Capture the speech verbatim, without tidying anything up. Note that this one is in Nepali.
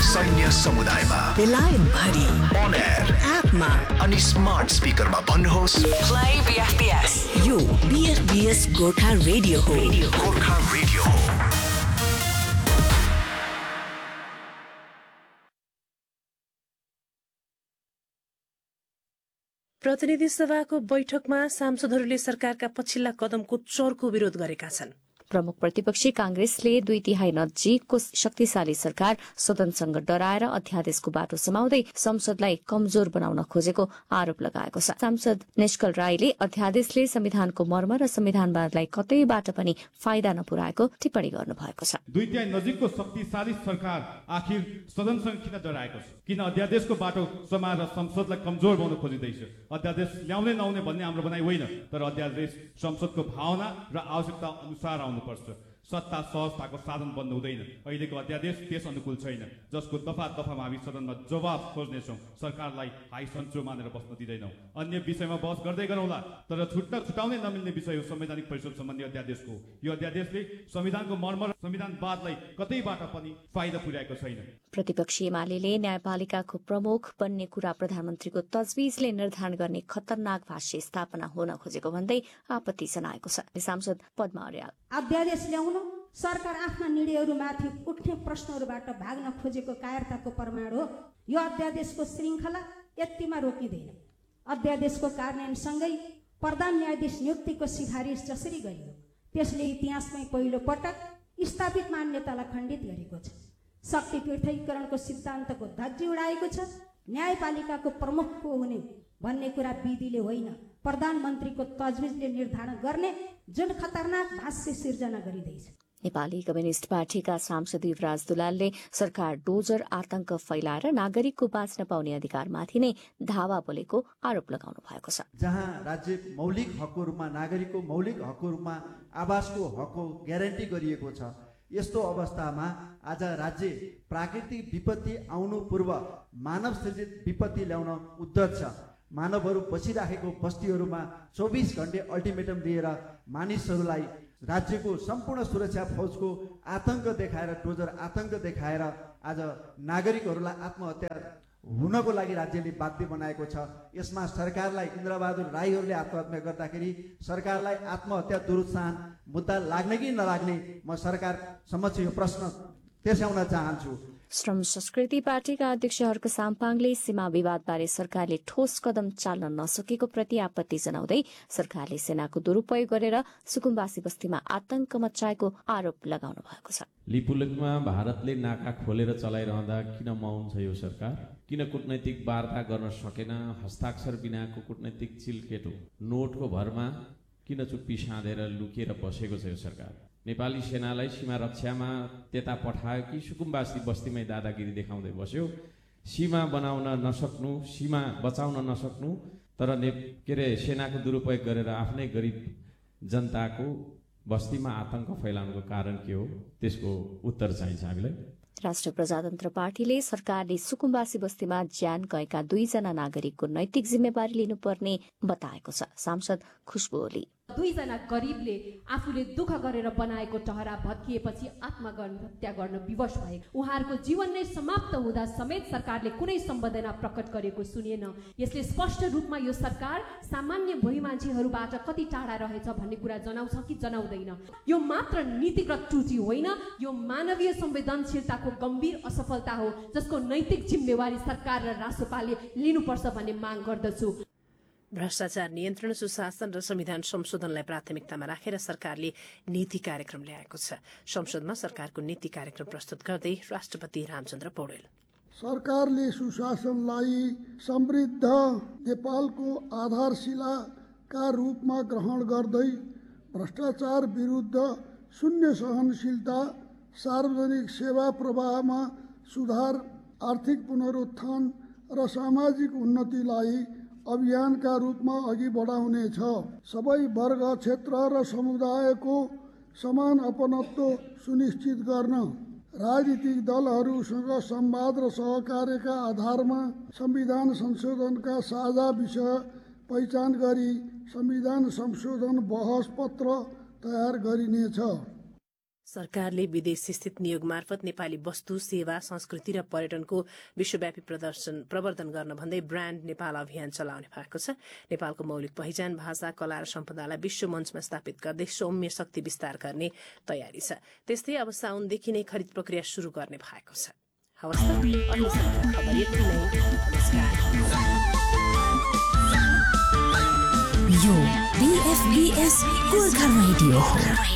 सैन्य समुदायमा, बेलायत भरि, on air, एपमा अनि स्मार्ट स्पिकरमा भन्नुहोस् play B F P S। यो B F P S Gorkha radio हो। गोर्खा रेडियो हो। प्रतिनिधि सभाको बैठकमा सांसदहरूले सरकारका पछिल्ला कदमको चर्को विरोध गरेका छन्। प्रमुख प्रतिपक्षी कांग्रेसले दुई तिहाई नजिकको शक्तिशाली सरकार सदनसँग डराएर अध्यादेशको बाटो समाउँदै संसदलाई कमजोर बनाउन खोजेको आरोप लगाएको छ। सांसद निष्कल राईले अध्यादेशले संविधानको मर्म र संविधानवादलाई कतैबाट पनि फाइदा नपुर्याएको टिप्पणी गर्नुभएको छ। दुई तिहाई नजिकको शक्तिशाली सरकार आखिर सदनसँग किन डराएको छ? किन अध्यादेशको बाटो समाएर संसदलाई कमजोर बनाउन खोजिँदैछ? अध्यादेश ल्याउने नआउने भन्ने हाम्रो भनाइ होइन, तर अध्यादेश संसदको भावना र आवश्यकता अनुसार आउनु पर्छ। सत्ता सहजताको साधन बन्नु हुँदैन। अहिलेको अध्यादेश त्यस अनुकूल छैन, जसको दफा दफामा हामी सदनमा जवाब खोज्नेछौँ। सरकारलाई हाई सन्चो मानेर बस्न दिँदैनौँ। अन्य विषयमा बहस गर्दै गरौँला, तर छुट्न छुटाउनै नमिल्ने विषय हो संवैधानिक परिषद सम्बन्धी अध्यादेशको। यो अध्यादेशले संविधानको मर्म र संविधानवादलाई कतैबाट पनि फाइदा पुर्याएको छैन। प्रतिपक्षी एमालेले न्यायपालिकाको प्रमुख बन्ने कुरा प्रधानमन्त्रीको तजविजले निर्धारण गर्ने खतरनाक भाष्य स्थापना हुन खोजेको भन्दै आपत्ति जनाएको छ। सांसद पद्मा अर्याल, अध्यादेश ल्याउन सरकार आफ्ना निर्णयहरूमाथि उठ्ने प्रश्नहरूबाट भाग्न खोजेको कायरताको प्रमाण हो। यो अध्यादेशको श्रृङ्खला यतिमा रोकिँदैन। अध्यादेशको कार्यान्वयनसँगै प्रधान न्यायाधीश नियुक्तिको सिफारिस जसरी गरियो, त्यसले इतिहासमै पहिलो पटक स्थापित मान्यतालाई खण्डित गरेको छ। शक्ति पृथकीकरणको सिद्धान्तको धज्जी उडाएको छ। न्यायपालिकाको प्रमुख को हुने भन्ने कुरा विधिले होइन, प्रधानमन्त्रीको तजविजले निर्धारण गर्ने जुन खतरनाक भाष्य सिर्जना गरिँदैछ। नेपाली कम्युनिस्ट पार्टीका सांसद युवराज दुलालले सरकार डोजर आतंक फैलाएर नागरिकको बाँच्न पाउने अधिकारमाथि नै धावा बोलेको आरोप लगाउनु भएको छ। जहाँ राज्य मौलिक हकहरूमा, नागरिकको मौलिक हकहरूमा आवासको हकको ग्यारेन्टी गरिएको छ, यस्तो अवस्थामा आज राज्य प्राकृतिक विपत्ति आउनु पूर्व मानव सृजित विपत्ति ल्याउन उद्धत छ। मानवहरू बसिराखेको बस्तीहरूमा चौबिस घण्टे अल्टिमेटम दिएर मानिसहरूलाई राज्यको सम्पूर्ण सुरक्षा फौजको आतंक देखाएर, डोजर आतंक देखाएर आज नागरिकहरूलाई आत्महत्या हुनको लागि राज्यले बाध्य बनाएको छ। यसमा सरकारलाई, इन्द्रबहादुर राईहरूले आत्महत्या गर्दाखेरि सरकारलाई आत्महत्या दुरुत्साहन मुद्दा लाग्ने कि नलाग्ने, म सरकार समक्ष यो प्रश्न त्यसयाउन चाहन्छु। श्रम संस्कृति पार्टीका अध्यक्ष हर्क साम्पाङले सीमा विवादबारे सरकारले ठोस कदम चाल्न नसकेको प्रति आपत्ति जनाउँदै सरकारले सेनाको दुरूपयोग गरेर सुकुम्बासी बस्तीमा आतंक मचाएको आरोप लगाउनु भएको छ। लिपुलेकमा भारतले नाका खोलेर चलाइरहँदा किन मौन छ यो सरकार? किन कूटनैतिक वार्ता गर्न सकेन? हस्ताक्षर बिनाको कूटनैतिक चिलकेटो नोटको भरमा किन चुप्पी साँधेर लुकेर बसेको छ यो सरकार? नेपाली सेनालाई सीमा रक्षामा त्यता पठायो कि सुकुम्बासी बस्तीमै दादागिरी देखाउँदै बस्यो? सीमा बनाउन नसक्नु, सीमा बचाउन नसक्नु, तर ने के अरे सेनाको दुरुपयोग गरेर आफ्नै गरिब जनताको बस्तीमा आतंक फैलाउनुको कारण के हो? त्यसको उत्तर चाहिन्छ हामीलाई। राष्ट्र प्रजातन्त्र पार्टीले सरकारले सुकुम्बासी बस्तीमा ज्यान गएका दुईजना नागरिकको नैतिक जिम्मेवारी लिनुपर्ने बताएको छ। सांसद खुशबु ओली, दुईजना गरीबले आफूले दुःख गरेर बनाएको टहरा भत्किएपछि आत्महत्या गर्न विवश भए। उहाँहरूको जीवन नै समाप्त हुँदा समेत सरकारले कुनै सम्वेदना प्रकट गरेको सुनिएन। यसले स्पष्ट रूपमा यो सरकार सामान्य भोइ मान्छेहरूबाट कति टाढा रहेछ भन्ने कुरा जनाउँछ कि जनाउँदैन। यो मात्र नीतिगत त्रुटि होइन, यो मानवीय संवेदनशीलताको गम्भीर असफलता हो, जसको नैतिक जिम्मेवारी सरकार र राष्ट्रपालले लिनुपर्छ भन्ने माग गर्दछु। भ्रष्टाचार नियन्त्रण, सुशासन र संविधान संशोधनलाई प्राथमिकतामा राखेर सरकारले नीति कार्यक्रम ल्याएको छ। संसदमा सरकारको नीति कार्यक्रम प्रस्तुत गर्दै राष्ट्रपति रामचन्द्र पौडेल, सरकारले सुशासनलाई समृद्ध नेपालको आधारशिलाका रूपमा ग्रहण गर्दै भ्रष्टाचार विरुद्ध शून्य सहनशीलता, सार्वजनिक सेवा प्रवाहमा सुधार, आर्थिक पुनरुत्थान र सामाजिक उन्नतिलाई अभियानका रूपमा अघि बढाउनेछ। सबै वर्ग, क्षेत्र र समुदायको समान अपनत्व सुनिश्चित गर्न राजनीतिक दलहरूसँग संवाद र सहकार्यका आधारमा संविधान संशोधनका साझा विषय पहिचान गरी संविधान संशोधन बहस पत्र तयार गरिनेछ। सरकारले विदेश स्थित नियोग मार्फत नेपाली वस्तु सेवा संस्कृति र पर्यटनको विश्वव्यापी प्रदर्शन प्रवर्धन गर्न भन्दै ब्रान्ड नेपाल अभियान चलाउने भएको छ। नेपालको मौलिक पहिचान भाषा कला र सम्पदालाई विश्व मञ्चमा स्थापित गर्दै सौम्य शक्ति विस्तार गर्ने तयारी छ। त्यस्तै अब साउनदेखि नै खरिद प्रक्रिया शुरू गर्ने भएको छ। हवस् त, अहिलेसम्मका खबर यति नै। नमस्कार। यो बीएफबीएस गोर्खा रेडियो हो।